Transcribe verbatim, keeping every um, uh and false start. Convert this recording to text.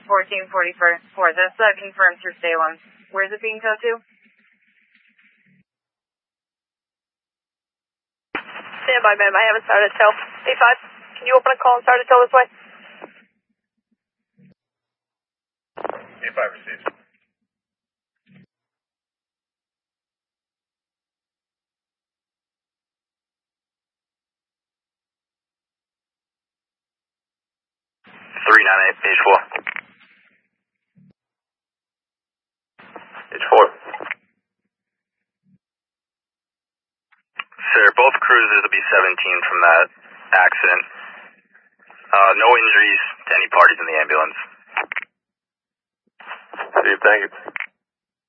fourteen forty-four. That's uh, confirmed through Salem. Where's it being towed to? Stand by, ma'am. I haven't started tow. A five, can you open a call and start a tow this way? A five received. three nine eight, page four. Page four. Sir, both cruisers will be seventeen from that accident. Uh, no injuries to any parties in the ambulance. Steve, thank you.